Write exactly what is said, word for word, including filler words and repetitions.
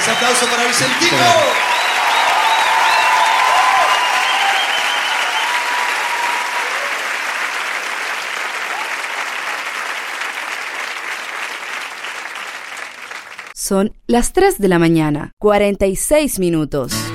Ese aplauso para Vicentino. Son las tres de la mañana, cuarenta y seis minutos.